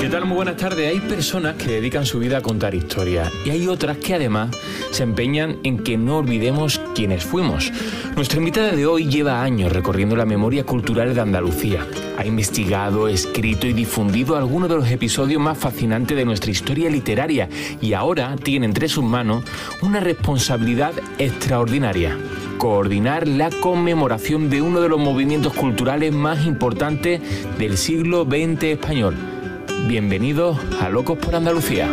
¿Qué tal? Muy buenas tardes. Hay personas que dedican su vida a contar historias y hay otras que además se empeñan en que no olvidemos quiénes fuimos. Nuestra invitada de hoy lleva años recorriendo la memoria cultural de Andalucía. Ha investigado, escrito y difundido algunos de los episodios más fascinantes de nuestra historia literaria y ahora tiene entre sus manos una responsabilidad extraordinaria: coordinar la conmemoración de uno de los movimientos culturales más importantes del siglo XX español. Bienvenidos a Locos por Andalucía.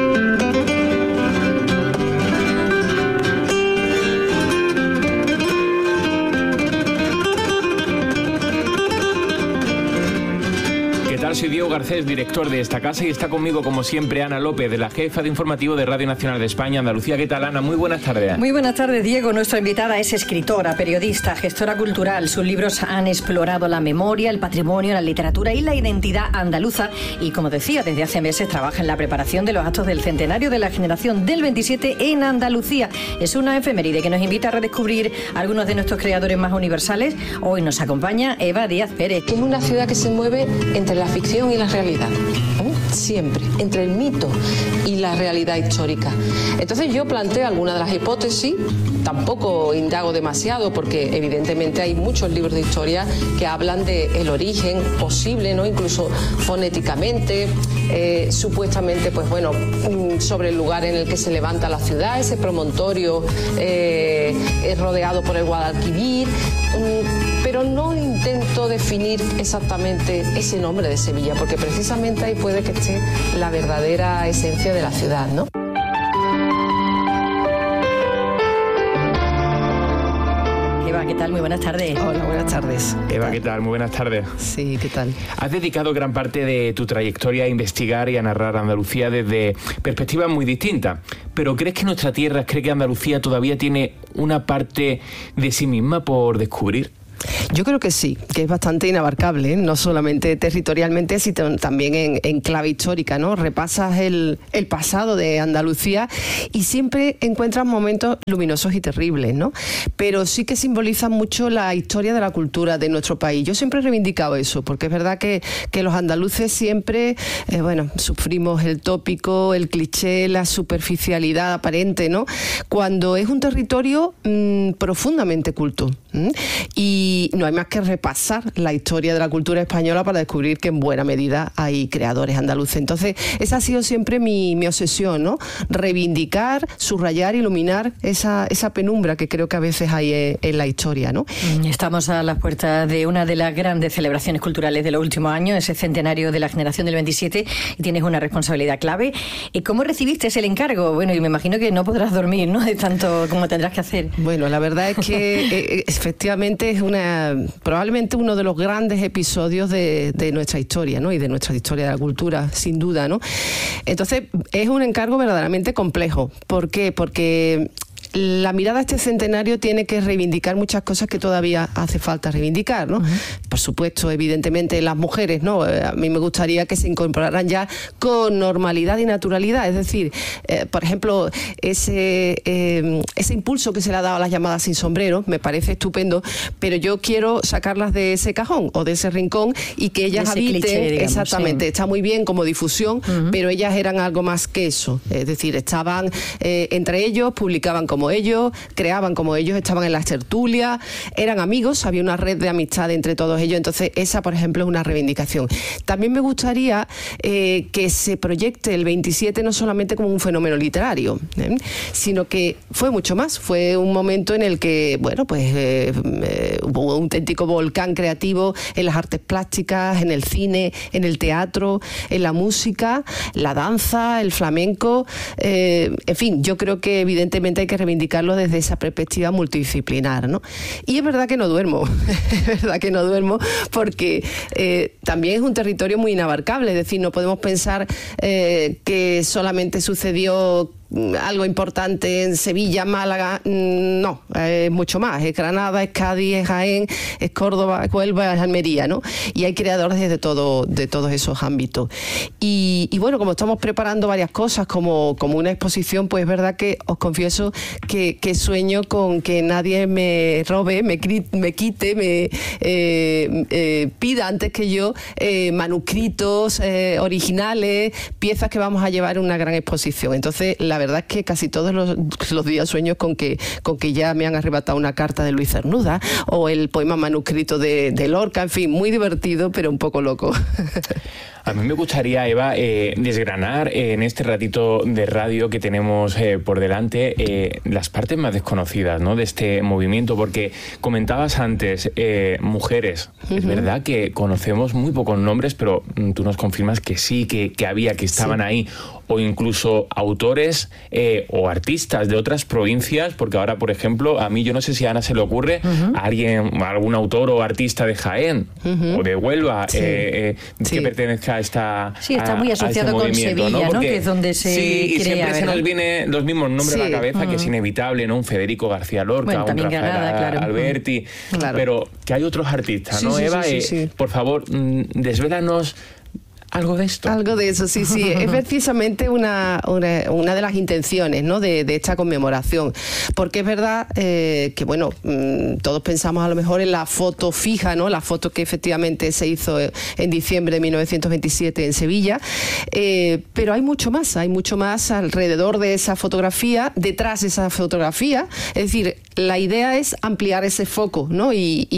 Soy Diego Garcés, director de esta casa, y está conmigo, como siempre, Ana López, de la jefa de informativo de Radio Nacional de España, Andalucía. ¿Qué tal, Ana? Muy buenas tardes. Muy buenas tardes, Diego. Nuestra invitada es escritora, periodista, gestora cultural. Sus libros han explorado la memoria, el patrimonio, la literatura y la identidad andaluza. Y, como decía, desde hace meses trabaja en la preparación de los actos del centenario de la generación del 27 en Andalucía. Es una efeméride que nos invita a redescubrir algunos de nuestros creadores más universales. Hoy nos acompaña Eva Díaz Pérez. Es una ciudad que se mueve entre la ficción y la realidad, siempre, entre el mito y la realidad histórica. Entonces yo planteo algunas de las hipótesis, tampoco indago demasiado porque evidentemente hay muchos libros de historia que hablan del origen posible, ¿no? Incluso fonéticamente, supuestamente, pues bueno, sobre el lugar en el que se levanta la ciudad, ese promontorio rodeado por el Guadalquivir, pero no intento definir exactamente ese nombre de Sevilla, porque precisamente ahí puede que esté la verdadera esencia de la ciudad, ¿no? Eva, ¿qué tal? Muy buenas tardes. Hola, buenas tardes. Eva, ¿qué tal? Muy buenas tardes. Sí, ¿qué tal? Has dedicado gran parte de tu trayectoria a investigar y a narrar Andalucía desde perspectivas muy distintas. ¿Pero crees que nuestra tierra, cree que Andalucía todavía tiene una parte de sí misma por descubrir? Yo creo que sí, que es bastante inabarcable, ¿eh? No solamente territorialmente, sino también en clave histórica, ¿no? Repasas el pasado de Andalucía y siempre encuentras momentos luminosos y terribles, ¿no? Pero sí que simbolizan mucho la historia de la cultura de nuestro país. Yo siempre he reivindicado eso, porque es verdad que los andaluces siempre, sufrimos el tópico, el cliché, la superficialidad aparente, ¿no? Cuando es un territorio profundamente culto. Y no hay más que repasar la historia de la cultura española para descubrir que en buena medida hay creadores andaluces. Entonces, esa ha sido siempre mi obsesión, ¿no? Reivindicar, subrayar, iluminar esa penumbra que creo que a veces hay en la historia, ¿no? Estamos a las puertas de una de las grandes celebraciones culturales de los últimos años, ese centenario de la generación del 27, y tienes una responsabilidad clave. ¿Cómo recibiste el encargo? Bueno, y me imagino que no podrás dormir, ¿no?, de tanto como tendrás que hacer. Bueno, la verdad es que efectivamente es probablemente uno de los grandes episodios de nuestra historia, ¿no? Y de nuestra historia de la cultura, sin duda, ¿no? Entonces, es un encargo verdaderamente complejo. ¿Por qué? Porque la mirada a este centenario tiene que reivindicar muchas cosas que todavía hace falta reivindicar, ¿no? Uh-huh. Por supuesto, evidentemente, las mujeres, ¿no? A mí me gustaría que se incorporaran ya con normalidad y naturalidad. Es decir, por ejemplo, ese impulso que se le ha dado a las llamadas sin sombrero me parece estupendo, pero yo quiero sacarlas de ese cajón o de ese rincón y que ellas habiten. Cliché, digamos, exactamente, sí. Está muy bien como difusión, uh-huh, pero ellas eran algo más que eso. Es decir, estaban entre ellos, publicaban como ellos, creaban como ellos, estaban en las tertulias, eran amigos, había una red de amistad entre todos ellos. Entonces esa, por ejemplo, es una reivindicación. También me gustaría que se proyecte el 27 no solamente como un fenómeno literario, sino que fue mucho más. Fue un momento en el que, hubo un auténtico volcán creativo en las artes plásticas, en el cine, en el teatro, en la música, la danza, el flamenco, en fin, yo creo que evidentemente hay que reivindicarlo desde esa perspectiva multidisciplinar, ¿no? Y es verdad que no duermo, porque también es un territorio muy inabarcable, es decir, no podemos pensar que solamente sucedió algo importante en Sevilla, Málaga, no, es mucho más. Es Granada, es Cádiz, es Jaén, es Córdoba, es Huelva, es Almería, ¿no? Y hay creadores de todos esos ámbitos. Y bueno, como estamos preparando varias cosas como una exposición, pues es verdad que os confieso que sueño con que nadie me robe, me quite, me pida antes que yo manuscritos originales, piezas que vamos a llevar en una gran exposición. Entonces, la verdad es que casi todos los días sueño con que ya me han arrebatado una carta de Luis Cernuda o el poema manuscrito de Lorca, en fin, muy divertido, pero un poco loco. A mí me gustaría, Eva, desgranar en este ratito de radio que tenemos por delante las partes más desconocidas, ¿no?, de este movimiento, porque comentabas antes, mujeres. Es verdad que conocemos muy pocos nombres, pero tú nos confirmas que sí, que estaban ahí, o incluso autores o artistas de otras provincias, porque ahora, por ejemplo, a mí yo no sé si a Ana se le ocurre algún autor o artista de Jaén o de Huelva que pertenezca a esta sí, está muy asociado con Sevilla, ¿no? Porque, que es donde se crea, y siempre se nos vienen los mismos nombres a la cabeza, que es inevitable, ¿no? Un Federico García Lorca, un Rafael Granada, Alberti, pero que hay otros artistas, ¿no, Eva? Por favor, desvélanos algo de esto. Algo de eso, sí. Es precisamente una de las intenciones, ¿no?, de esta conmemoración. Porque es verdad que, bueno, todos pensamos a lo mejor en la foto fija, ¿no?, la foto que efectivamente se hizo en diciembre de 1927 en Sevilla. Pero hay mucho más alrededor de esa fotografía, detrás de esa fotografía. Es decir, la idea es ampliar ese foco, ¿no?,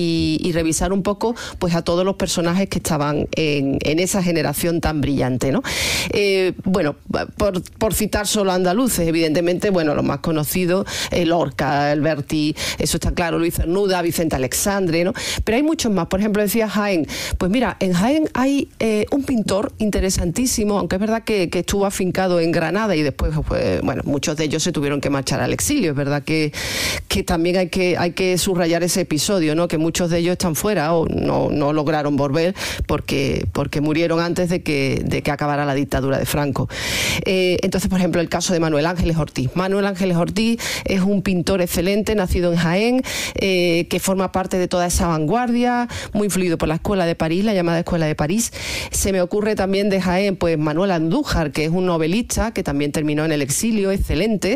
y revisar un poco, pues, a todos los personajes que estaban en esa generación tan brillante, ¿no? Bueno, por citar solo andaluces, evidentemente, bueno, los más conocidos, Lorca, Alberti, eso está claro, Luis Cernuda, Vicente Alexandre, ¿no? Pero hay muchos más. Por ejemplo, decía Jaén. Pues mira, en Jaén hay un pintor interesantísimo, aunque es verdad que estuvo afincado en Granada y después, pues, bueno, muchos de ellos se tuvieron que marchar al exilio. Es verdad que también hay que subrayar ese episodio, ¿no?, que muchos de ellos están fuera o no lograron volver porque murieron antes de que acabara la dictadura de Franco. Entonces, por ejemplo, el caso de Manuel Ángeles Ortiz. Manuel Ángeles Ortiz es un pintor excelente, nacido en Jaén, que forma parte de toda esa vanguardia, muy influido por la Escuela de París, la llamada Escuela de París. Se me ocurre también de Jaén, pues, Manuel Andújar, que es un novelista que también terminó en el exilio, excelente.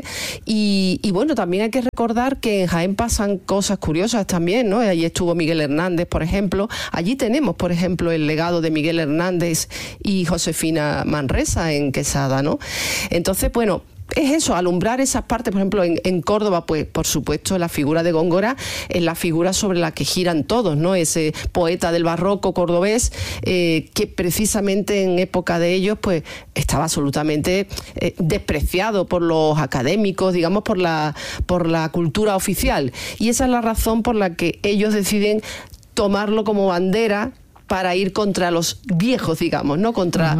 Y bueno, también hay que recordar que en Jaén pasan cosas curiosas también, ¿no? Allí estuvo Miguel Hernández, por ejemplo. Allí tenemos, por ejemplo, el legado de Miguel Hernández y Josefina Manresa en Quesada, ¿no? Entonces, bueno, es eso, alumbrar esas partes. Por ejemplo, en Córdoba, pues, por supuesto, la figura de Góngora es la figura sobre la que giran todos, ¿no? Ese poeta del barroco cordobés que precisamente en época de ellos, pues, estaba absolutamente despreciado por los académicos, digamos, por la cultura oficial. Y esa es la razón por la que ellos deciden tomarlo como bandera para ir contra los viejos, digamos, ¿no? Contra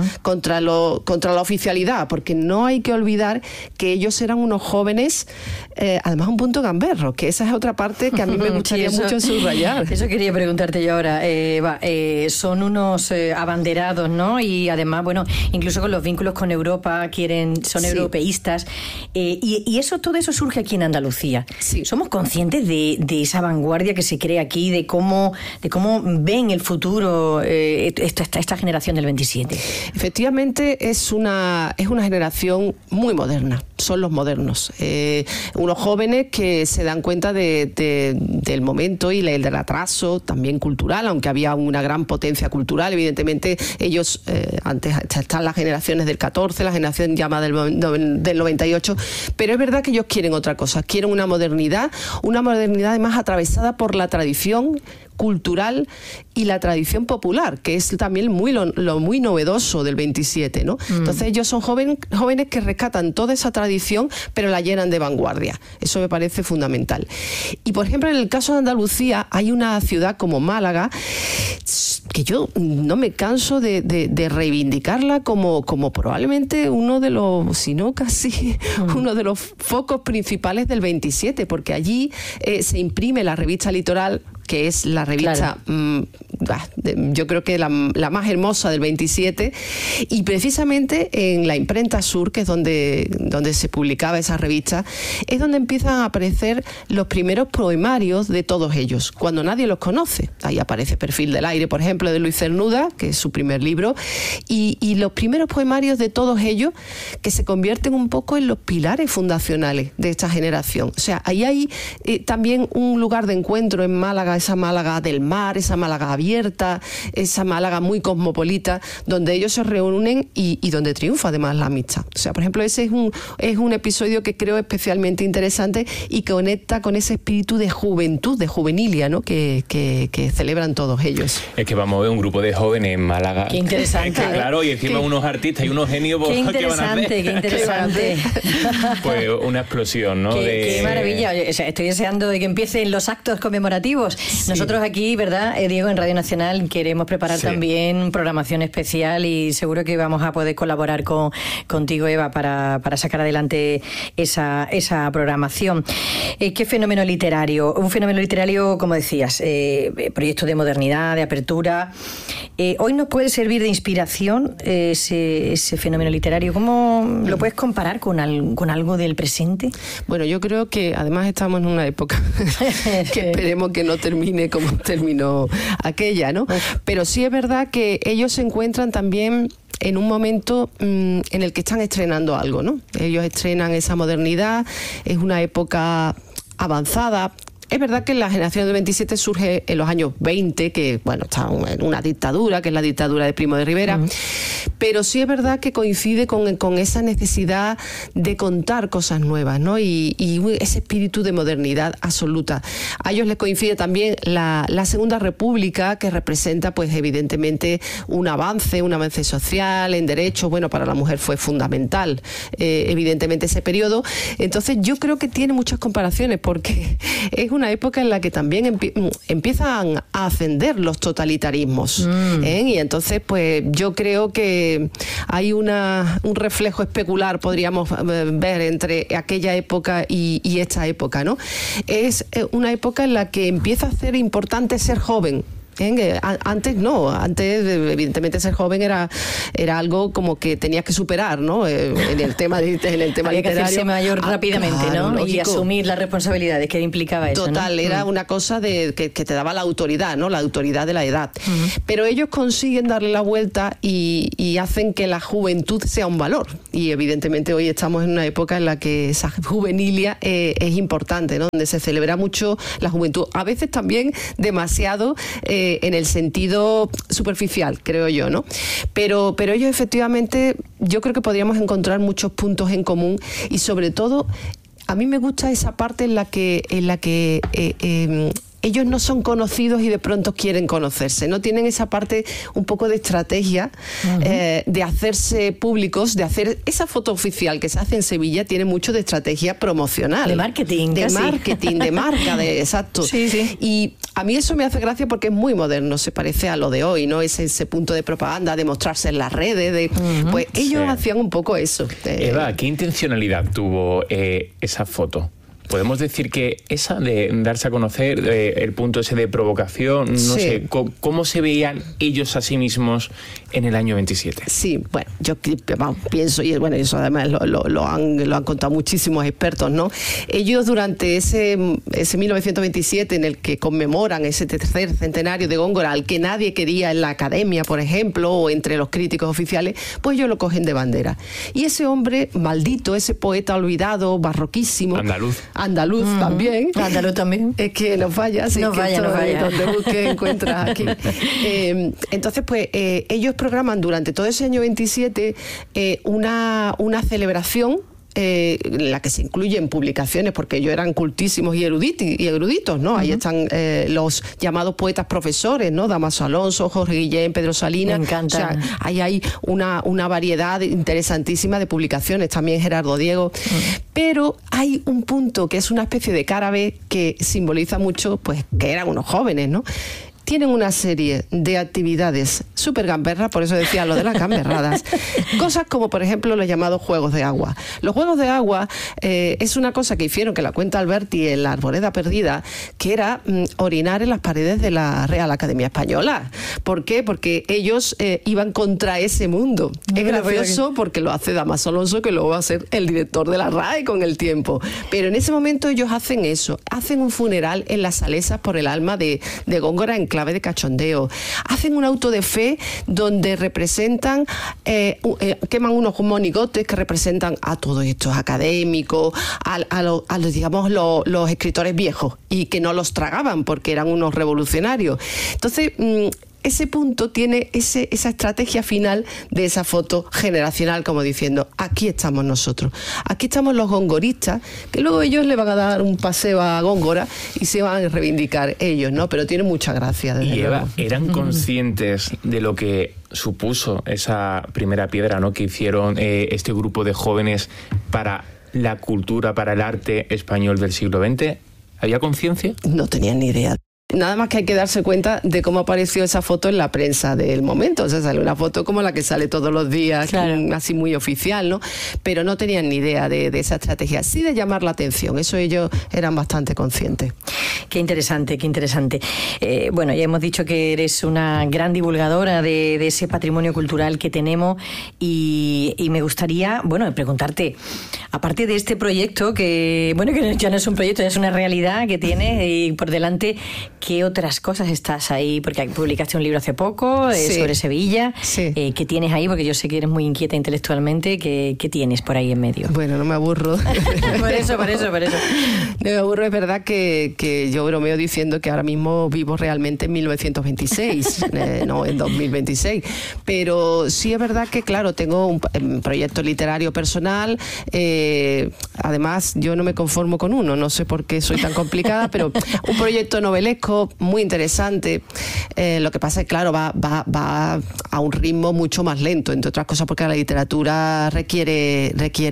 la oficialidad, porque no hay que olvidar que ellos eran unos jóvenes, además un punto gamberro, que esa es otra parte que a mí me gustaría mucho subrayar. Eso quería preguntarte yo ahora, Eva. Son unos abanderados, ¿no? Y además, bueno, incluso con los vínculos con Europa, son europeístas. Y todo eso surge aquí en Andalucía. Sí. ¿Somos conscientes de esa vanguardia que se crea aquí, de cómo ven el futuro esta generación del 27? Efectivamente, es una generación muy moderna. Son los modernos. Unos jóvenes que se dan cuenta del momento y del atraso también cultural, aunque había una gran potencia cultural. Evidentemente, ellos, antes están las generaciones del 14, la generación llamada del 98, pero es verdad que ellos quieren otra cosa. Quieren una modernidad además atravesada por la tradición cultural y la tradición popular, que es también lo muy novedoso del 27, ¿no? Entonces ellos son jóvenes que rescatan toda esa tradición, pero la llenan de vanguardia. Eso me parece fundamental. Y por ejemplo, en el caso de Andalucía, hay una ciudad como Málaga que yo no me canso de reivindicarla como probablemente uno de los, si no casi uno de los focos principales del 27, porque allí se imprime la revista Litoral, que es la revista, yo creo que la más hermosa del 27, y precisamente en la imprenta Sur, que es donde se publicaba esa revista, es donde empiezan a aparecer los primeros poemarios de todos ellos, cuando nadie los conoce. Ahí aparece Perfil del aire, por ejemplo, de Luis Cernuda, que es su primer libro, y los primeros poemarios de todos ellos, que se convierten un poco en los pilares fundacionales de esta generación. O sea, ahí hay también un lugar de encuentro en Málaga, esa Málaga del mar, esa Málaga abierta, esa Málaga muy cosmopolita, donde ellos se reúnen y donde triunfa además la amistad. O sea, por ejemplo, ese es un episodio que creo especialmente interesante y que conecta con ese espíritu de juventud, de juvenilia, ¿no? que celebran todos ellos. Es que vamos a ver un grupo de jóvenes en Málaga. Qué interesante. Claro, y encima unos artistas y unos genios. Qué interesante, qué interesante. Pues una explosión, ¿no? Qué maravilla. O sea, estoy deseando de que empiecen los actos conmemorativos. Sí. Nosotros aquí, ¿verdad, Diego, en Radio Nacional queremos preparar también programación especial y seguro que vamos a poder colaborar contigo, Eva, para sacar adelante esa programación. ¿Qué fenómeno literario? Un fenómeno literario, como decías, proyecto de modernidad, de apertura. ¿Hoy nos puede servir de inspiración ese fenómeno literario? ¿Cómo lo puedes comparar con algo del presente? Bueno, yo creo que además estamos en una época que esperemos que no termine como terminó aquella, ¿no? Pero sí es verdad que ellos se encuentran también en un momento en el que están estrenando algo, ¿no? Ellos estrenan esa modernidad, es una época avanzada. Es verdad que la generación del 27 surge en los años 20, que bueno, está en una dictadura, que es la dictadura de Primo de Rivera, pero sí es verdad que coincide con esa necesidad de contar cosas nuevas, ¿no? Y ese espíritu de modernidad absoluta. A ellos les coincide también la Segunda República, que representa pues evidentemente un avance social, en derechos. Bueno, para la mujer fue fundamental, evidentemente, ese periodo. Entonces yo creo que tiene muchas comparaciones, porque es una época en la que también empiezan a ascender los totalitarismos, y entonces pues yo creo que hay un reflejo especular, podríamos ver, entre aquella época y esta época, ¿no? Es una época en la que empieza a ser importante ser joven. Antes no, antes evidentemente ser joven era algo como que tenías que superar, ¿no? En el tema Había literario. Que hacerse mayor rápidamente, claro, ¿no? lógico. Y asumir las responsabilidades que implicaba eso. Total, ¿no? Era una cosa que te daba la autoridad, ¿no? La autoridad de la edad. Pero ellos consiguen darle la vuelta y hacen que la juventud sea un valor. Y evidentemente hoy estamos en una época en la que esa juvenilia es importante, ¿no? Donde se celebra mucho la juventud. A veces también demasiado en el sentido superficial, creo yo, ¿no? Pero ellos efectivamente, yo creo que podríamos encontrar muchos puntos en común y sobre todo, a mí me gusta esa parte en la que ellos no son conocidos y de pronto quieren conocerse, no tienen esa parte un poco de estrategia, de hacerse públicos, de hacer esa foto oficial que se hace en Sevilla, tiene mucho de estrategia promocional. De marketing. De marketing, de marca, exacto. Sí, sí. Y a mí eso me hace gracia porque es muy moderno, se parece a lo de hoy, ¿no? Ese punto de propaganda, de mostrarse en las redes, pues ellos hacían un poco eso. Eva, ¿qué intencionalidad tuvo esa foto? ¿Podemos decir que esa de darse a conocer, el punto ese de provocación, no sé, cómo se veían ellos a sí mismos en el año 27? Sí, bueno, yo pienso, y bueno, eso además lo han contado muchísimos expertos, ¿no? Ellos durante ese 1927 en el que conmemoran ese tercer centenario de Góngora, al que nadie quería en la academia, por ejemplo, o entre los críticos oficiales, pues ellos lo cogen de bandera. Y ese hombre maldito, ese poeta olvidado, barroquísimo... Andaluz también. Andaluz también. Es que no falla. No falla. Donde busques encuentras aquí. Entonces, pues, ellos programan durante todo ese año 27 una celebración en la que se incluyen publicaciones, porque ellos eran cultísimos y eruditos, ¿no? Ahí están los llamados poetas profesores, ¿no? Damaso Alonso, Jorge Guillén, Pedro Salinas. Me encanta. O sea, ahí hay una variedad interesantísima de publicaciones, también Gerardo Diego. Pero hay un punto que es una especie de cara B que simboliza mucho, pues, que eran unos jóvenes, ¿no? tienen una serie de actividades súper gamberras, por eso decía lo de las gamberradas. Cosas como, por ejemplo, los llamados juegos de agua. Los juegos de agua es una cosa que hicieron, que la cuenta Alberti en La Arboleda Perdida, que era orinar en las paredes de la Real Academia Española. ¿Por qué? Porque ellos iban contra ese mundo. Es gracioso porque lo hace Dámaso Alonso, que luego va a ser el director de la RAE con el tiempo. Pero en ese momento ellos hacen eso, hacen un funeral en las Salesas por el alma de Góngora en clave de cachondeo. Hacen un auto de fe donde representan, queman unos monigotes que representan a todos estos académicos, a los, digamos, los escritores viejos, y que no los tragaban porque eran unos revolucionarios. Entonces, ese punto tiene esa estrategia final de esa foto generacional, como diciendo, aquí estamos nosotros, aquí estamos los gongoristas, que luego ellos le van a dar un paseo a Góngora y se van a reivindicar ellos, ¿no? Pero tiene mucha gracia, desde luego. Eva, ¿eran conscientes de lo que supuso esa primera piedra, ¿no?, que hicieron este grupo de jóvenes para la cultura, para el arte español del siglo XX? ¿Había conciencia? No tenían ni idea. Nada más que hay que darse cuenta de cómo apareció esa foto en la prensa del momento. O sea, sale una foto como la que sale todos los días, claro, así muy oficial, ¿no? Pero no tenían ni idea de esa estrategia. Sí de llamar la atención, eso ellos eran bastante conscientes. Qué interesante, qué interesante. Bueno, ya hemos dicho que eres una gran divulgadora de ese patrimonio cultural que tenemos y me gustaría, bueno, preguntarte, aparte de este proyecto, que ya no es un proyecto, ya es una realidad que tienes y por delante, ¿qué otras cosas estás ahí? Porque publicaste un libro hace poco sobre Sevilla. Sí. ¿Qué tienes ahí? Porque yo sé que eres muy inquieta intelectualmente. ¿Qué tienes por ahí en medio? Bueno, no me aburro. por eso. No me aburro, es verdad que yo bromeo diciendo que ahora mismo vivo realmente en 1926, no en 2026. Pero sí es verdad que, claro, tengo un proyecto literario personal. Además, yo no me conformo con uno. No sé por qué soy tan complicada, pero un proyecto novelesco muy interesante. Lo que pasa es que, claro, va a un ritmo mucho más lento, entre otras cosas porque la literatura requiere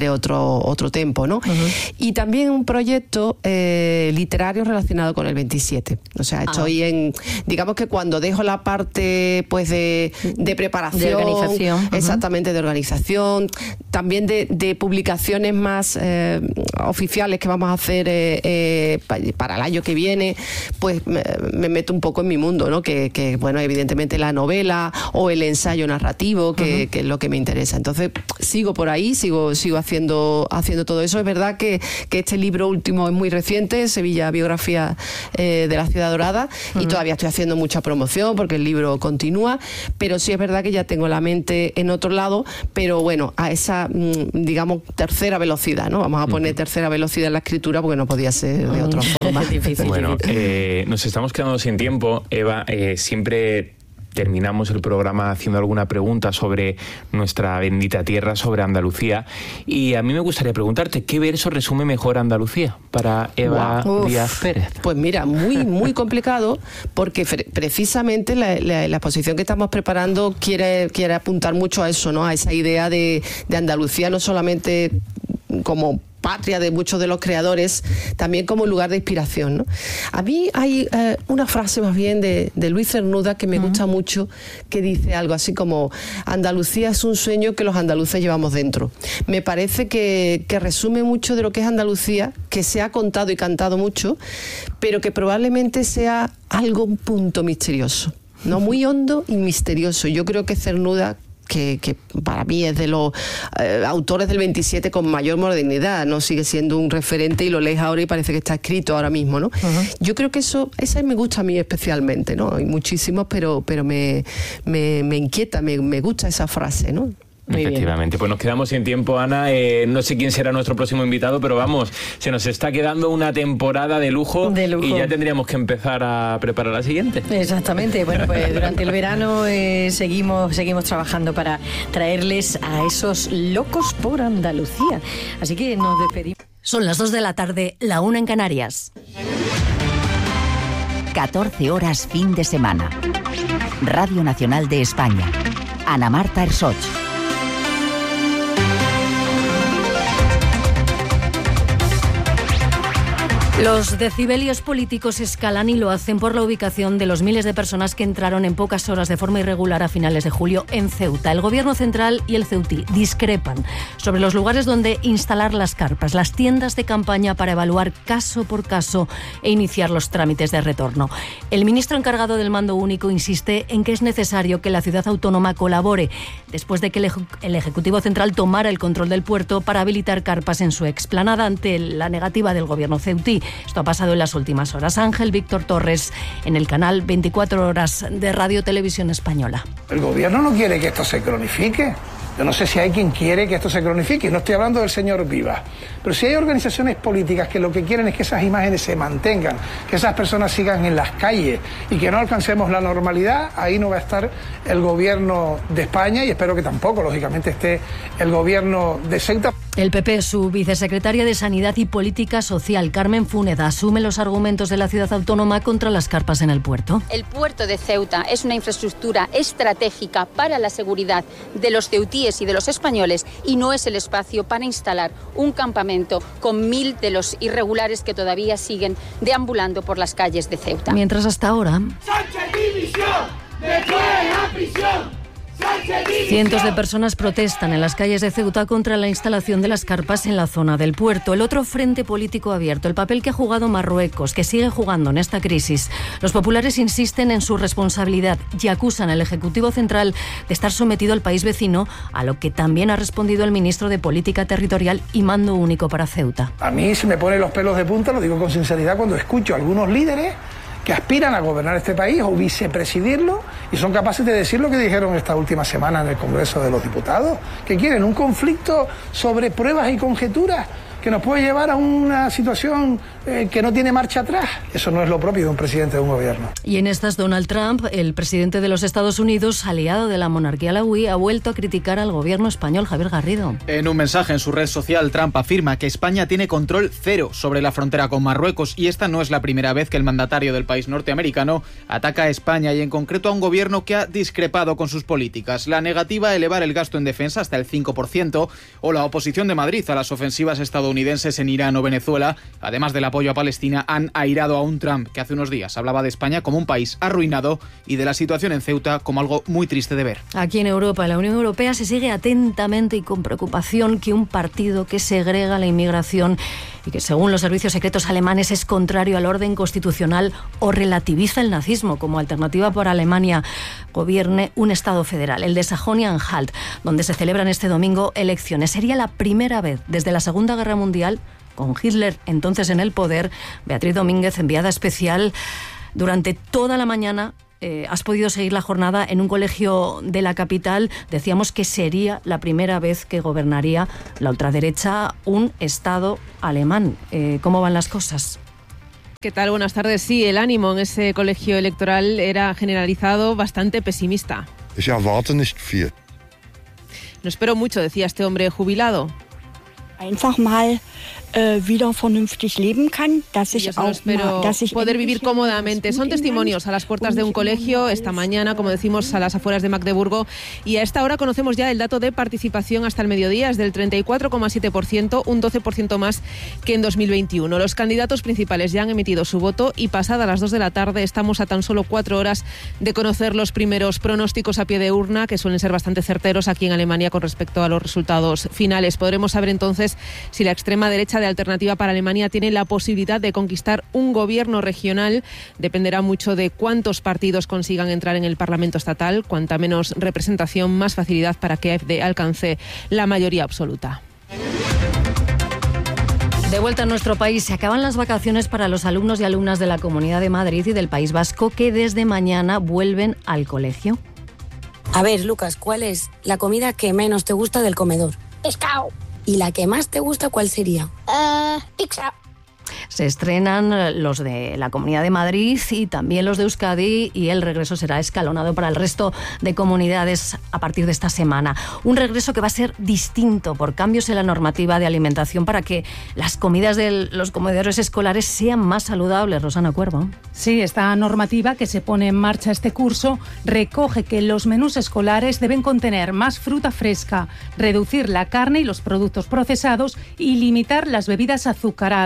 otro tempo, ¿no? Uh-huh. Y también un proyecto literario relacionado con el 27. O sea, estoy digamos que cuando dejo la parte pues de preparación, de organización, exactamente, de organización, también de publicaciones más oficiales que vamos a hacer para el año que viene, pues me meto un poco en mi mundo, ¿no? Que bueno, evidentemente la novela o el ensayo narrativo, que es lo que me interesa. Entonces, sigo por ahí, sigo haciendo todo eso. Es verdad que este libro último es muy reciente, Sevilla, biografía de la ciudad dorada, y todavía estoy haciendo mucha promoción porque el libro continúa, pero sí es verdad que ya tengo la mente en otro lado, pero bueno, a esa, digamos, tercera velocidad, ¿no? Vamos a poner tercera velocidad en la escritura porque no podía ser de otra forma. Difícil. Bueno, nos estamos quedando sin tiempo, Eva. Siempre terminamos el programa haciendo alguna pregunta sobre nuestra bendita tierra, sobre Andalucía, y a mí me gustaría preguntarte, ¿qué verso resume mejor Andalucía para Eva Díaz Pérez? Pues mira, muy complicado, porque precisamente la exposición que estamos preparando quiere apuntar mucho a eso, ¿no? A esa idea de Andalucía, no solamente como patria de muchos de los creadores, también como lugar de inspiración, ¿no? A mí hay una frase más bien de Luis Cernuda que me gusta mucho, que dice algo así como: Andalucía es un sueño que los andaluces llevamos dentro. Me parece que resume mucho de lo que es Andalucía, que se ha contado y cantado mucho, pero que probablemente sea algo, un punto misterioso, ¿no? Muy hondo y misterioso. Yo creo que Cernuda, que para mí es de los autores del 27 con mayor modernidad, ¿no? Sigue siendo un referente y lo lees ahora y parece que está escrito ahora mismo, ¿no? Uh-huh. Yo creo que esa me gusta a mí especialmente, ¿no? Hay muchísimos, pero me inquieta, me gusta esa frase, ¿no? Efectivamente, pues nos quedamos sin tiempo, Ana. No sé quién será nuestro próximo invitado, pero vamos, se nos está quedando una temporada de lujo y ya tendríamos que empezar a preparar la siguiente. Exactamente, bueno, pues durante el verano seguimos trabajando para traerles a esos locos por Andalucía. Así que nos despedimos. Son las 2 de la tarde, la 1 en Canarias. 14 horas fin de semana. Radio Nacional de España. Ana Marta Ersoch. Los decibelios políticos escalan y lo hacen por la ubicación de los miles de personas que entraron en pocas horas de forma irregular a finales de julio en Ceuta. El Gobierno central y el ceutí discrepan sobre los lugares donde instalar las carpas, las tiendas de campaña para evaluar caso por caso e iniciar los trámites de retorno. El ministro encargado del mando único insiste en que es necesario que la ciudad autónoma colabore después de que el Ejecutivo Central tomara el control del puerto para habilitar carpas en su explanada ante la negativa del Gobierno ceutí. Esto ha pasado en las últimas horas. Ángel Víctor Torres, en el canal 24 Horas de Radio Televisión Española. El gobierno no quiere que esto se cronifique. Yo no sé si hay quien quiere que esto se cronifique. No estoy hablando del señor Vivas. Pero si hay organizaciones políticas que lo que quieren es que esas imágenes se mantengan, que esas personas sigan en las calles y que no alcancemos la normalidad, ahí no va a estar el gobierno de España y espero que tampoco, lógicamente, esté el gobierno de Ceuta. El PP, su vicesecretaria de Sanidad y Política Social, Carmen Fúneda, asume los argumentos de la ciudad autónoma contra las carpas en el puerto. El puerto de Ceuta es una infraestructura estratégica para la seguridad de los ceutíes y de los españoles y no es el espacio para instalar un campamento con 1000 de los irregulares que todavía siguen deambulando por las calles de Ceuta. Mientras hasta ahora, cientos de personas protestan en las calles de Ceuta contra la instalación de las carpas en la zona del puerto. El otro frente político abierto, el papel que ha jugado Marruecos, que sigue jugando en esta crisis. Los populares insisten en su responsabilidad y acusan al Ejecutivo Central de estar sometido al país vecino, a lo que también ha respondido el ministro de Política Territorial y Mando Único para Ceuta. A mí se me ponen los pelos de punta, lo digo con sinceridad, cuando escucho a algunos líderes que aspiran a gobernar este país o vicepresidirlo y son capaces de decir lo que dijeron esta última semana en el Congreso de los Diputados, que quieren un conflicto sobre pruebas y conjeturas que nos puede llevar a una situación que no tiene marcha atrás. Eso no es lo propio de un presidente de un gobierno. Y en estas, Donald Trump, el presidente de los Estados Unidos, aliado de la monarquía alauí, ha vuelto a criticar al gobierno español. Javier Garrido. En un mensaje en su red social, Trump afirma que España tiene control cero sobre la frontera con Marruecos y esta no es la primera vez que el mandatario del país norteamericano ataca a España y en concreto a un gobierno que ha discrepado con sus políticas. La negativa a elevar el gasto en defensa hasta el 5% o la oposición de Madrid a las ofensivas estadounidenses en Irán o Venezuela, además del apoyo a Palestina, han airado a un Trump que hace unos días hablaba de España como un país arruinado y de la situación en Ceuta como algo muy triste de ver. Aquí en Europa, en la Unión Europea, se sigue atentamente y con preocupación que un partido que segrega la inmigración y que según los servicios secretos alemanes es contrario al orden constitucional o relativiza el nazismo como alternativa para Alemania, gobierne un Estado federal, el de Sajonia-Anhalt, donde se celebran este domingo elecciones. Sería la primera vez desde la Segunda Guerra Mundial, con Hitler entonces en el poder. Beatriz Domínguez, enviada especial, durante toda la mañana has podido seguir la jornada en un colegio de la capital. Decíamos que sería la primera vez que gobernaría la ultraderecha un Estado alemán. ¿Cómo van las cosas? ¿Qué tal? Buenas tardes. Sí, el ánimo en ese colegio electoral era generalizado, bastante pesimista. Ich erwarte nicht viel. No espero mucho, decía este hombre jubilado. Einfach mal wieder vernünftig leben kann, dass ich auch poder vivir cómodamente. Son testimonios a las puertas de un colegio esta mañana, como decimos, a las afueras de Magdeburgo, y a esta hora conocemos ya el dato de participación hasta el mediodía, es del 34,7%, un 12% más que en 2021. Los candidatos principales ya han emitido su voto y pasada las 2 de la tarde estamos a tan solo 4 horas de conocer los primeros pronósticos a pie de urna, que suelen ser bastante certeros aquí en Alemania con respecto a los resultados finales. Podremos saber entonces si la extrema derecha de Alternativa para Alemania tiene la posibilidad de conquistar un gobierno regional. Dependerá mucho de cuántos partidos consigan entrar en el Parlamento estatal. Cuanta menos representación, más facilidad para que AfD alcance la mayoría absoluta. De vuelta a nuestro país, se acaban las vacaciones para los alumnos y alumnas de la Comunidad de Madrid y del País Vasco que desde mañana vuelven al colegio. A ver, Lucas, ¿cuál es la comida que menos te gusta del comedor? Pescado. ¿Y la que más te gusta cuál sería? Pizza. Se estrenan los de la Comunidad de Madrid y también los de Euskadi, y el regreso será escalonado para el resto de comunidades a partir de esta semana. Un regreso que va a ser distinto por cambios en la normativa de alimentación para que las comidas de los comedores escolares sean más saludables. Rosana Cuervo. Sí, esta normativa que se pone en marcha este curso recoge que los menús escolares deben contener más fruta fresca, reducir la carne y los productos procesados y limitar las bebidas azucaradas.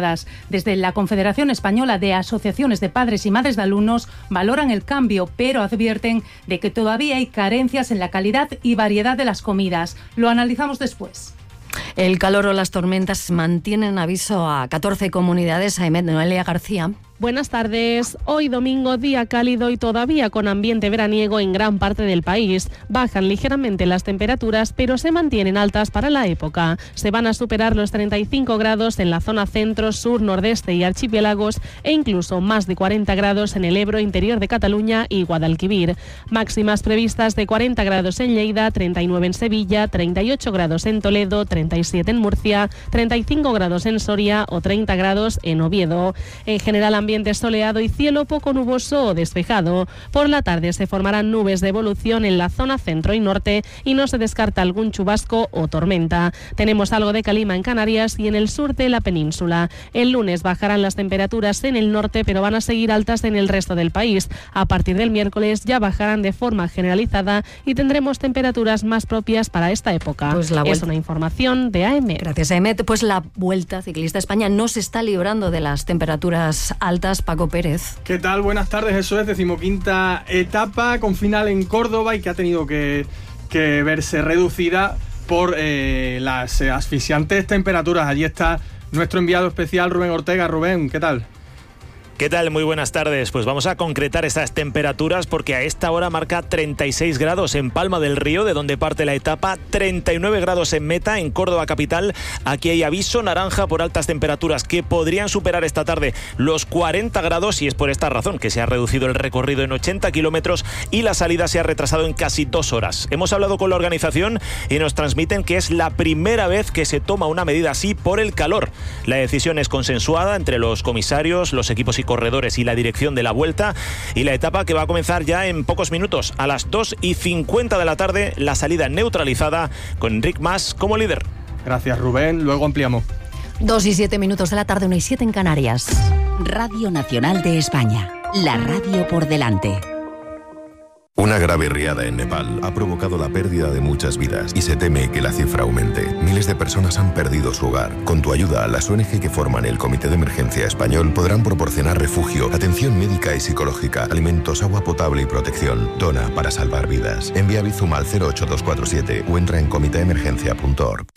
Desde la Confederación Española de Asociaciones de Padres y Madres de Alumnos valoran el cambio, pero advierten de que todavía hay carencias en la calidad y variedad de las comidas. Lo analizamos después. El calor o las tormentas mantienen aviso a 14 comunidades. Noelia García. Buenas tardes. Hoy domingo, día cálido y todavía con ambiente veraniego en gran parte del país. Bajan ligeramente las temperaturas, pero se mantienen altas para la época. Se van a superar los 35 grados en la zona centro, sur, nordeste y archipiélagos e incluso más de 40 grados en el Ebro, interior de Cataluña y Guadalquivir. Máximas previstas de 40 grados en Lleida, 39 en Sevilla, 38 grados en Toledo, 37 en Murcia, 35 grados en Soria o 30 grados en Oviedo. En general, ambiente soleado y cielo poco nuboso o despejado. Por la tarde se formarán nubes de evolución en la zona centro y norte y no se descarta algún chubasco o tormenta. Tenemos algo de calima en Canarias y en el sur de la península. El lunes bajarán las temperaturas en el norte, pero van a seguir altas en el resto del país. A partir del miércoles ya bajarán de forma generalizada y tendremos temperaturas más propias para esta época. Es una información de AEMET. Gracias, AEMET. Pues la Vuelta Ciclista a España no se está librando de las temperaturas altas. Paco Pérez. ¿Qué tal? Buenas tardes, eso es, 15ª etapa con final en Córdoba y que ha tenido que verse reducida por las asfixiantes temperaturas. Allí está nuestro enviado especial Rubén Ortega. Rubén, ¿qué tal? ¿Qué tal? Muy buenas tardes. Pues vamos a concretar estas temperaturas porque a esta hora marca 36 grados en Palma del Río, de donde parte la etapa, 39 grados en meta en Córdoba capital. Aquí hay aviso naranja por altas temperaturas que podrían superar esta tarde los 40 grados y es por esta razón que se ha reducido el recorrido en 80 kilómetros y la salida se ha retrasado en casi 2 horas. Hemos hablado con la organización y nos transmiten que es la primera vez que se toma una medida así por el calor. La decisión es consensuada entre los comisarios, los equipos y corredores y la dirección de la Vuelta y la etapa que va a comenzar ya en pocos minutos a las 2:50 de la tarde, la salida neutralizada con Enric Mas como líder. Gracias, Rubén, luego ampliamos. 2:07 de la tarde, 1:07 en Canarias. Radio Nacional de España, la radio por delante. Una grave riada en Nepal ha provocado la pérdida de muchas vidas y se teme que la cifra aumente. Miles de personas han perdido su hogar. Con tu ayuda, las ONG que forman el Comité de Emergencia Español podrán proporcionar refugio, atención médica y psicológica, alimentos, agua potable y protección. Dona para salvar vidas. Envía Bizum al 08247 o entra en comiteemergencia.org.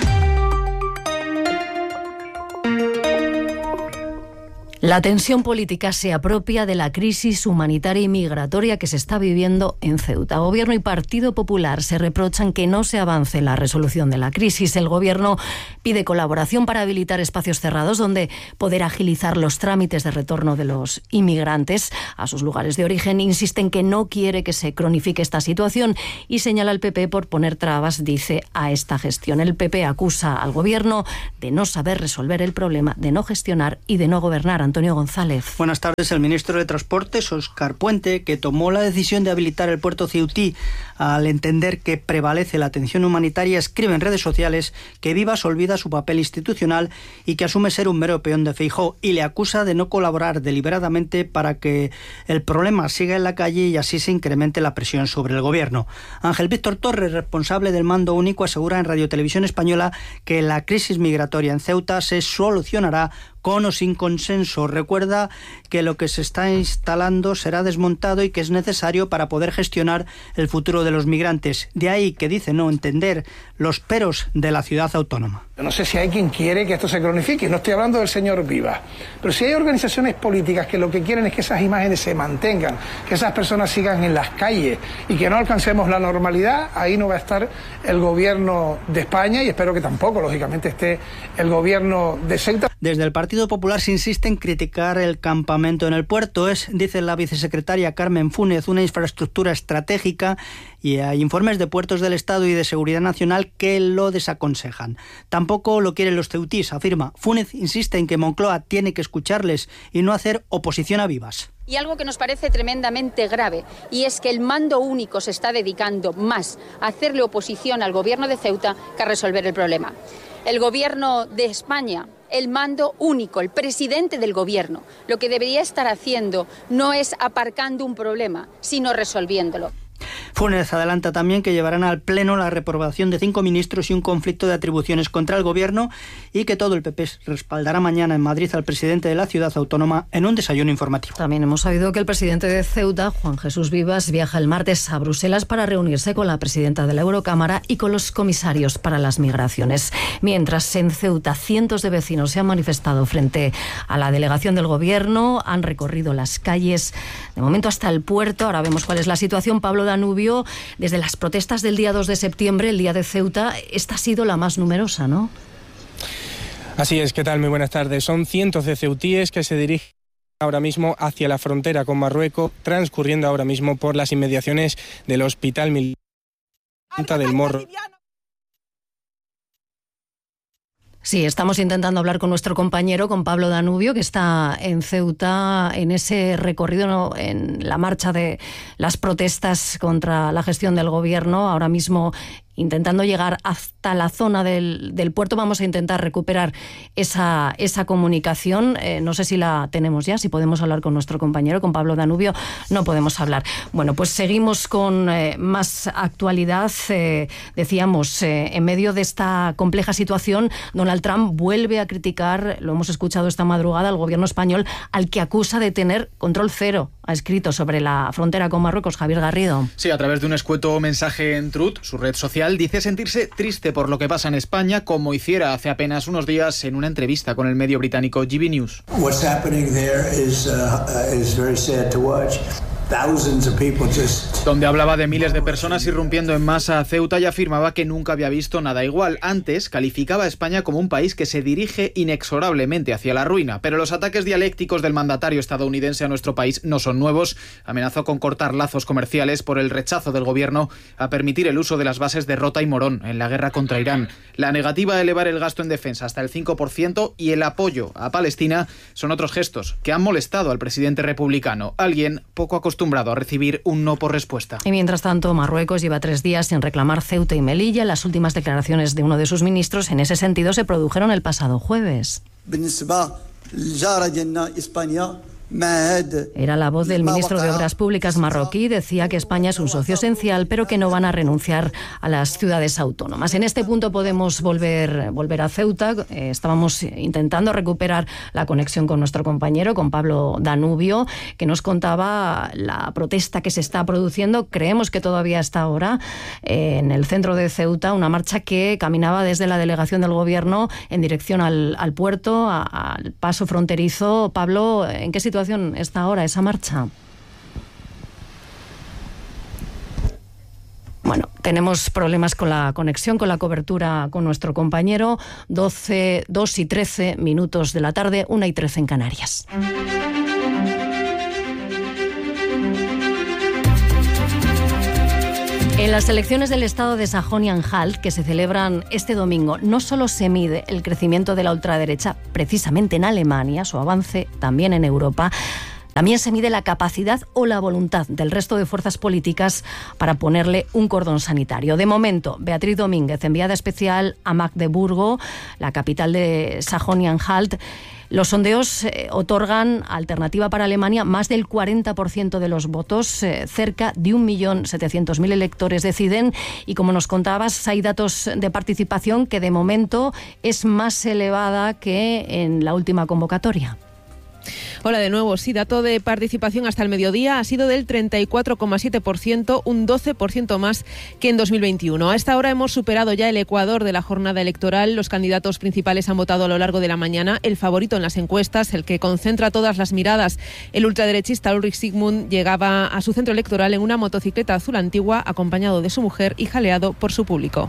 La tensión política se apropia de la crisis humanitaria y migratoria que se está viviendo en Ceuta. Gobierno y Partido Popular se reprochan que no se avance en la resolución de la crisis. El Gobierno pide colaboración para habilitar espacios cerrados donde poder agilizar los trámites de retorno de los inmigrantes a sus lugares de origen. Insisten que no quiere que se cronifique esta situación y señala al PP por poner trabas, dice, a esta gestión. El PP acusa al Gobierno de no saber resolver el problema, de no gestionar y de no gobernar. Antonio González. Buenas tardes. El ministro de Transportes, Óscar Puente, que tomó la decisión de habilitar el puerto ceutí al entender que prevalece la atención humanitaria, escribe en redes sociales que Vivas olvida su papel institucional y que asume ser un mero peón de Feijóo y le acusa de no colaborar deliberadamente para que el problema siga en la calle y así se incremente la presión sobre el gobierno. Ángel Víctor Torres, responsable del mando único, asegura en Radio Televisión Española que la crisis migratoria en Ceuta se solucionará con o sin consenso. Recuerda que lo que se está instalando será desmontado y que es necesario para poder gestionar el futuro de los migrantes. De ahí que dice no entender los peros de la ciudad autónoma. Yo no sé si hay quien quiere que esto se cronifique, no estoy hablando del señor Vivas, pero si hay organizaciones políticas que lo que quieren es que esas imágenes se mantengan, que esas personas sigan en las calles y que no alcancemos la normalidad, ahí no va a estar el gobierno de España y espero que tampoco, lógicamente, esté el gobierno de Ceuta. Desde el Partido Popular se insiste en criticar el campamento en el puerto. Es, dice la vicesecretaria Carmen Fúnez, una infraestructura estratégica y hay informes de Puertos del Estado y de Seguridad Nacional que lo desaconsejan. Tampoco lo quieren los ceutís, afirma. Fúnez insiste en que Moncloa tiene que escucharles y no hacer oposición a Vivas. Y algo que nos parece tremendamente grave, y es que el mando único se está dedicando más a hacerle oposición al gobierno de Ceuta que a resolver el problema. El gobierno de España, el mando único, el presidente del gobierno, lo que debería estar haciendo no es aparcando un problema, sino resolviéndolo. Funes adelanta también que llevarán al Pleno la reprobación de 5 ministros y un conflicto de atribuciones contra el Gobierno, y que todo el PP respaldará mañana en Madrid al presidente de la ciudad autónoma en un desayuno informativo. También hemos sabido que el presidente de Ceuta, Juan Jesús Vivas, viaja el martes a Bruselas para reunirse con la presidenta de la Eurocámara y con los comisarios para las migraciones. Mientras en Ceuta cientos de vecinos se han manifestado frente a la delegación del Gobierno, han recorrido las calles, de momento hasta el puerto. Ahora vemos cuál es la situación. Pablo Danubio, desde las protestas del día 2 de septiembre, el día de Ceuta, esta ha sido la más numerosa, ¿no? Así es, ¿qué tal? Muy buenas tardes. Son cientos de ceutíes que se dirigen ahora mismo hacia la frontera con Marruecos, transcurriendo ahora mismo por las inmediaciones del Hospital Militar del Morro. Sí, estamos intentando hablar con nuestro compañero, con Pablo Danubio, que está en Ceuta en ese recorrido, ¿no?, en la marcha de las protestas contra la gestión del Gobierno. Ahora mismo intentando llegar hasta la zona del puerto. Vamos a intentar recuperar esa comunicación. No sé si la tenemos ya, si podemos hablar con nuestro compañero, con Pablo Danubio. No podemos hablar. Bueno, pues seguimos con más actualidad. Decíamos, en medio de esta compleja situación, Donald Trump vuelve a criticar, lo hemos escuchado esta madrugada, al gobierno español, al que acusa de tener control cero. Ha escrito sobre la frontera con Marruecos Javier Garrido. Sí, a través de un escueto mensaje en Truth, su red social, dice sentirse triste por lo que pasa en España, como hiciera hace apenas unos días en una entrevista con el medio británico GB News. What's happening there is very sad to watch. Donde hablaba de miles de personas irrumpiendo en masa a Ceuta y afirmaba que nunca había visto nada igual. Antes calificaba a España como un país que se dirige inexorablemente hacia la ruina, pero los ataques dialécticos del mandatario estadounidense a nuestro país no son nuevos. Amenazó con cortar lazos comerciales por el rechazo del gobierno a permitir el uso de las bases de Rota y Morón en la guerra contra Irán. La negativa a elevar el gasto en defensa hasta el 5% y el apoyo a Palestina son otros gestos que han molestado al presidente republicano, alguien poco acostumbrado a recibir un no por respuesta. Y mientras tanto, Marruecos lleva 3 días sin reclamar Ceuta y Melilla. Las últimas declaraciones de uno de sus ministros en ese sentido se produjeron el pasado jueves. Era la voz del ministro de Obras Públicas marroquí. Decía que España es un socio esencial, pero que no van a renunciar a las ciudades autónomas. En este punto podemos volver a Ceuta. Estábamos intentando recuperar la conexión con nuestro compañero, con Pablo Danubio, que nos contaba la protesta que se está produciendo. Creemos que todavía está ahora en el centro de Ceuta, una marcha que caminaba desde la delegación del Gobierno en dirección al puerto, al paso fronterizo. Pablo, ¿en qué situación está ahora esa marcha? Bueno, tenemos problemas con la conexión, con la cobertura con nuestro compañero. 2:13 minutos de la tarde, 1:13 en Canarias. En las elecciones del estado de Sajonia-Anhalt, que se celebran este domingo, no solo se mide el crecimiento de la ultraderecha, precisamente en Alemania, su avance también en Europa, también se mide la capacidad o la voluntad del resto de fuerzas políticas para ponerle un cordón sanitario. De momento, Beatriz Domínguez, enviada especial a Magdeburgo, la capital de Sajonia-Anhalt, los sondeos otorgan alternativa para Alemania más del 40% de los votos. Cerca de 1.700.000 electores deciden, y como nos contabas, hay datos de participación que de momento es más elevada que en la última convocatoria. Hola de nuevo. Sí, dato de participación hasta el mediodía ha sido del 34,7%, un 12% más que en 2021. A esta hora hemos superado ya el ecuador de la jornada electoral. Los candidatos principales han votado a lo largo de la mañana. El favorito en las encuestas, el que concentra todas las miradas, el ultraderechista Ulrich Sigmund, llegaba a su centro electoral en una motocicleta azul antigua, acompañado de su mujer y jaleado por su público.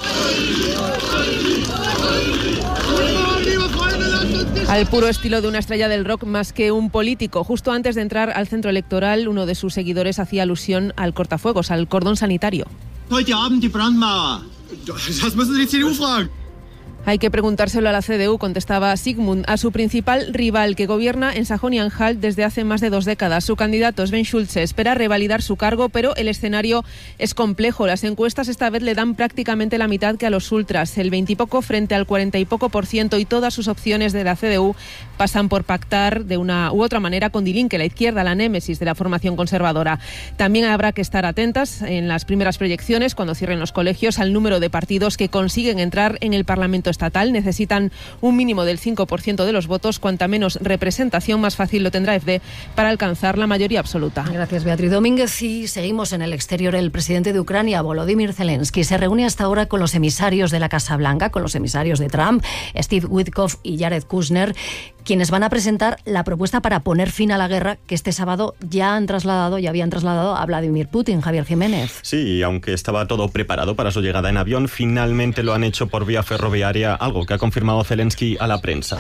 Al puro estilo de una estrella del rock más que un político. Justo antes de entrar al centro electoral, uno de sus seguidores hacía alusión al cortafuegos, al cordón sanitario. Hay que preguntárselo a la CDU, contestaba Sigmund, a su principal rival que gobierna en Sajonia-Anhalt desde hace más de 2 décadas. Su candidato, Sven Schulze, espera revalidar su cargo, pero el escenario es complejo. Las encuestas esta vez le dan prácticamente la mitad que a los ultras, el 20 y poco frente al 40 y poco %, y todas sus opciones de la CDU pasan por pactar de una u otra manera con Die Linke, la izquierda, la némesis de la formación conservadora. También habrá que estar atentas en las primeras proyecciones, cuando cierren los colegios, al número de partidos que consiguen entrar en el Parlamento estatal. Necesitan un mínimo del 5% de los votos. Cuanta menos representación, más fácil lo tendrá FD para alcanzar la mayoría absoluta. Gracias, Beatriz Domínguez. Y seguimos en el exterior. El presidente de Ucrania, Volodymyr Zelensky, se reúne hasta ahora con los emisarios de la Casa Blanca, con los emisarios de Trump, Steve Witkoff y Jared Kushner, quienes van a presentar la propuesta para poner fin a la guerra que este sábado ya habían trasladado a Vladimir Putin. Javier Jiménez. Sí, aunque estaba todo preparado para su llegada en avión, finalmente lo han hecho por vía ferroviaria, algo que ha confirmado Zelensky a la prensa.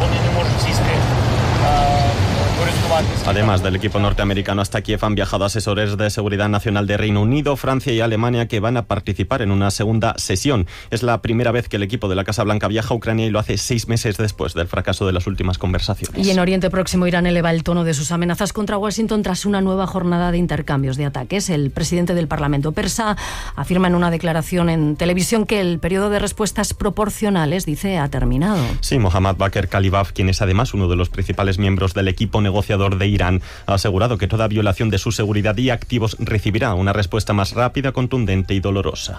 Además del equipo norteamericano, hasta Kiev han viajado asesores de seguridad nacional de Reino Unido, Francia y Alemania, que van a participar en una segunda sesión. Es la primera vez que el equipo de la Casa Blanca viaja a Ucrania y lo hace 6 meses después del fracaso de las últimas conversaciones. Y en Oriente Próximo, Irán eleva el tono de sus amenazas contra Washington tras una nueva jornada de intercambios de ataques. El presidente del Parlamento persa afirma en una declaración en televisión que el periodo de respuestas proporcionales, dice, ha terminado. Sí, Mohammad Bakr Kalibaf, quien es además uno de los principales miembros del equipo negociador de Irán, ha asegurado que toda violación de su seguridad y activos recibirá una respuesta más rápida, contundente y dolorosa.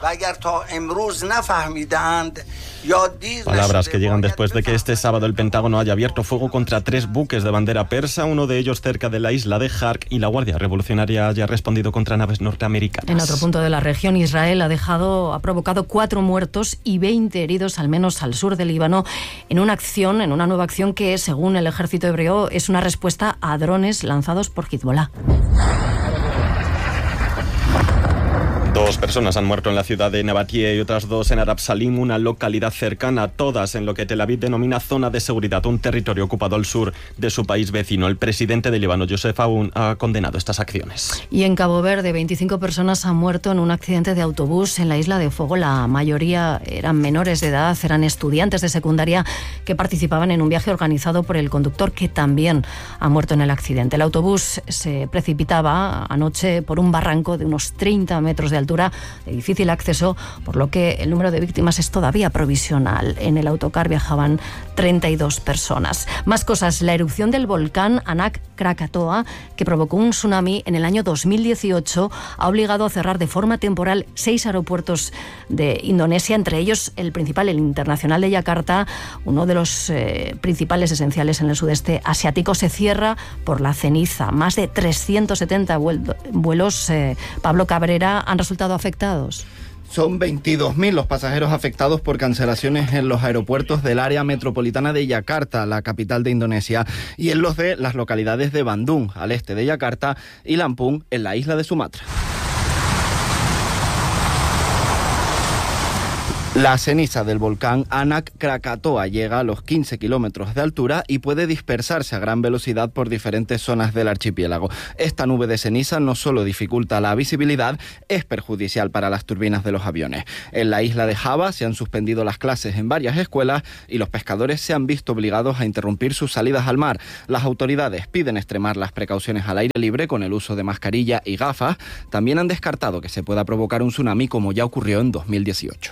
Palabras que llegan después de que este sábado el Pentágono haya abierto fuego contra 3 buques de bandera persa, uno de ellos cerca de la isla de Hark, y la Guardia Revolucionaria haya respondido contra naves norteamericanas. En otro punto de la región, Israel ha provocado 4 muertos y 20 heridos, al menos al sur del Líbano, en una nueva acción que, según el ejército hebreo, es una respuesta a drones lanzados por Hezbollah. 2 personas han muerto en la ciudad de Nabatie y otras 2 en Arab Salim, una localidad cercana, todas en lo que Tel Aviv denomina zona de seguridad, un territorio ocupado al sur de su país vecino. El presidente de Líbano, Youssef Aoun, ha condenado estas acciones. Y en Cabo Verde, 25 personas han muerto en un accidente de autobús en la Isla de Fogo. La mayoría eran menores de edad, eran estudiantes de secundaria que participaban en un viaje organizado por el conductor, que también ha muerto en el accidente. El autobús se precipitaba anoche por un barranco de unos 30 metros de altura, de difícil acceso, por lo que el número de víctimas es todavía provisional. En el autocar viajaban 32 personas. Más cosas. La erupción del volcán Anak Krakatoa, que provocó un tsunami en el año 2018, ha obligado a cerrar de forma temporal 6 aeropuertos de Indonesia, entre ellos el principal, el internacional de Yakarta, uno de los principales esenciales en el sudeste asiático. Se cierra por la ceniza. Más de 370 vuelos, Pablo Cabrera, han resultado afectados. Son 22.000 los pasajeros afectados por cancelaciones en los aeropuertos del área metropolitana de Yakarta, la capital de Indonesia, y en los de las localidades de Bandung, al este de Yakarta, y Lampung, en la isla de Sumatra. La ceniza del volcán Anak Krakatoa llega a los 15 kilómetros de altura y puede dispersarse a gran velocidad por diferentes zonas del archipiélago. Esta nube de ceniza no solo dificulta la visibilidad, es perjudicial para las turbinas de los aviones. En la isla de Java se han suspendido las clases en varias escuelas y los pescadores se han visto obligados a interrumpir sus salidas al mar. Las autoridades piden extremar las precauciones al aire libre con el uso de mascarilla y gafas. También han descartado que se pueda provocar un tsunami, como ya ocurrió en 2018.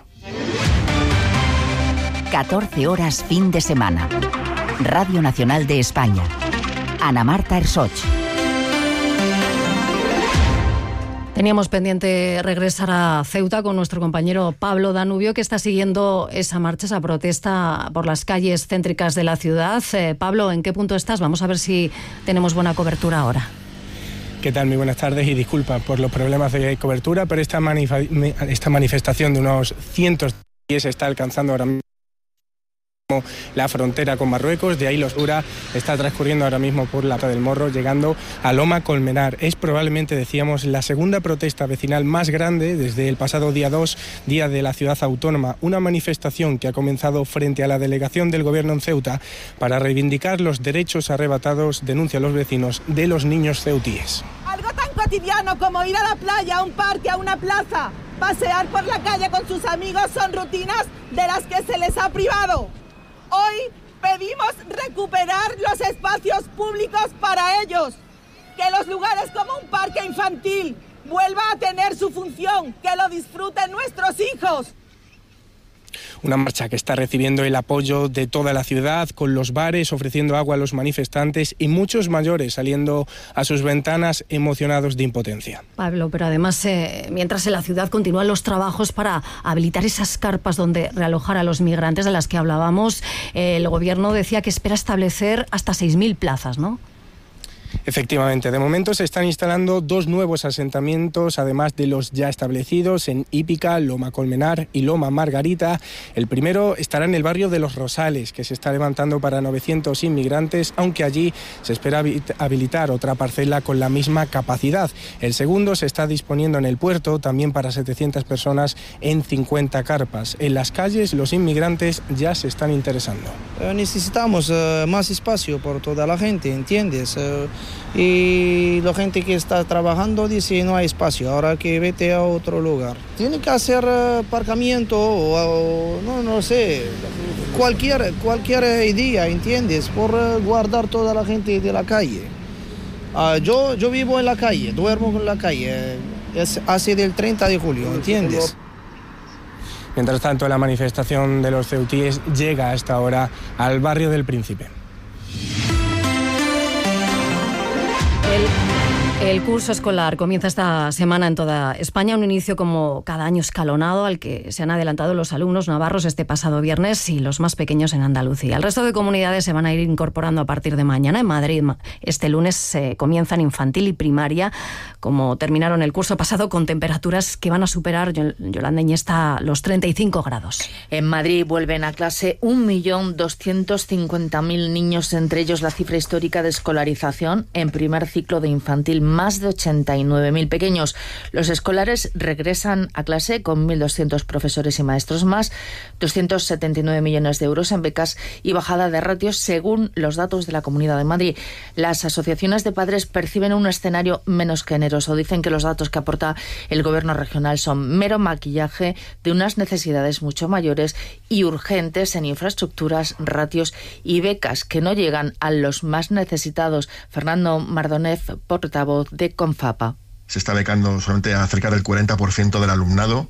14 horas fin de semana. Radio Nacional de España. Ana Marta Ersoch. Teníamos pendiente regresar a Ceuta con nuestro compañero Pablo Danubio, que está siguiendo esa marcha, esa protesta por las calles céntricas de la ciudad. Pablo, ¿en qué punto estás? Vamos a ver si tenemos buena cobertura ahora. ¿Qué tal? Muy buenas tardes y disculpa por los problemas de cobertura, pero esta manifestación de unos cientos de pies está alcanzando ahora mismo la frontera con Marruecos. De ahí los Ura está transcurriendo ahora mismo por la Plaza del Morro, llegando a Loma Colmenar. Es probablemente, decíamos, la segunda protesta vecinal más grande desde el pasado día 2, día de la ciudad autónoma. Una manifestación que ha comenzado frente a la delegación del gobierno en Ceuta para reivindicar los derechos arrebatados, denuncian los vecinos, de los niños ceutíes. Algo tan cotidiano como ir a la playa, a un parque, a una plaza, pasear por la calle con sus amigos son rutinas de las que se les ha privado. Hoy pedimos recuperar los espacios públicos para ellos, que los lugares como un parque infantil vuelva a tener su función, que lo disfruten nuestros hijos. Una marcha que está recibiendo el apoyo de toda la ciudad, con los bares ofreciendo agua a los manifestantes y muchos mayores saliendo a sus ventanas emocionados de impotencia. Pablo, pero además, mientras en la ciudad continúan los trabajos para habilitar esas carpas donde realojar a los migrantes de las que hablábamos, el gobierno decía que espera establecer hasta 6.000 plazas, ¿no? Efectivamente, de momento se están instalando 2 nuevos asentamientos, además de los ya establecidos en Hípica, Loma Colmenar y Loma Margarita. El primero estará en el barrio de Los Rosales, que se está levantando para 900 inmigrantes, aunque allí se espera habilitar otra parcela con la misma capacidad. El segundo se está disponiendo en el puerto, también para 700 personas en 50 carpas. En las calles los inmigrantes ya se están interesando. Necesitamos más espacio por toda la gente, ¿entiendes? Y la gente que está trabajando dice no hay espacio, ahora que vete a otro lugar. Tiene que hacer aparcamiento o no sé, cualquier idea, ¿entiendes? Por guardar toda la gente de la calle. Yo vivo en la calle, duermo en la calle, hace del 30 de julio, ¿entiendes? Mientras tanto, la manifestación de los ceutíes llega a esta hora al barrio del Príncipe. El curso escolar comienza esta semana en toda España, un inicio como cada año escalonado al que se han adelantado los alumnos navarros este pasado viernes y los más pequeños en Andalucía. El resto de comunidades se van a ir incorporando a partir de mañana. En Madrid este lunes comienzan infantil y primaria, como terminaron el curso pasado con temperaturas que van a superar, Yolanda Iniesta, los 35 grados. En Madrid vuelven a clase 1.250.000 niños, entre ellos la cifra histórica de escolarización en primer ciclo de infantil, más de 89.000 pequeños. Los escolares regresan a clase con 1.200 profesores y maestros más, 279 millones de euros en becas y bajada de ratios según los datos de la Comunidad de Madrid. Las asociaciones de padres perciben un escenario menos generoso. Dicen que los datos que aporta el gobierno regional son mero maquillaje de unas necesidades mucho mayores y urgentes en infraestructuras, ratios y becas que no llegan a los más necesitados. Fernando Mardonev, portavoz de Confapa. Se está becando solamente a cerca del 40% del alumnado.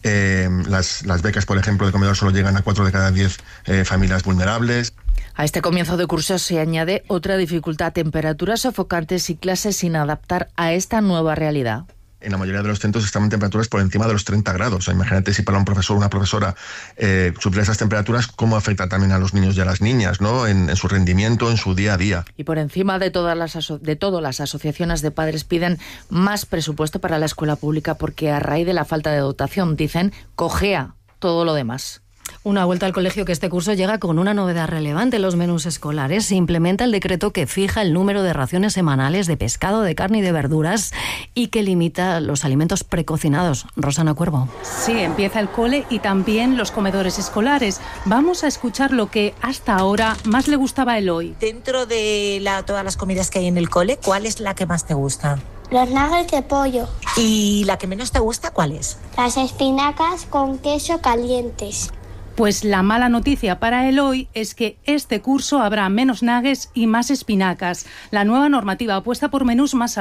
Las becas, por ejemplo, de comedor solo llegan a 4 de cada 10 familias vulnerables. A este comienzo de curso se añade otra dificultad: temperaturas sofocantes y clases sin adaptar a esta nueva realidad. En la mayoría de los centros están en temperaturas por encima de los 30 grados. O sea, imagínate si para un profesor o una profesora sufrir esas temperaturas, cómo afecta también a los niños y a las niñas, ¿no? En su rendimiento, en su día a día. Y por encima de todas las asociaciones de padres piden más presupuesto para la escuela pública porque a raíz de la falta de dotación, dicen, cojea todo lo demás. Una vuelta al colegio que este curso llega con una novedad relevante en los menús escolares. Se implementa el decreto que fija el número de raciones semanales de pescado, de carne y de verduras y que limita los alimentos precocinados. Rosana Cuervo. Sí, empieza el cole y también los comedores escolares. Vamos a escuchar lo que hasta ahora más le gustaba a Eloy. Dentro de todas las comidas que hay en el cole, ¿cuál es la que más te gusta? Los nuggets de pollo. ¿Y la que menos te gusta, cuál es? Las espinacas con queso calientes. Pues la mala noticia para Eloy es que este curso habrá menos nuggets y más espinacas. La nueva normativa apuesta por menús más saludables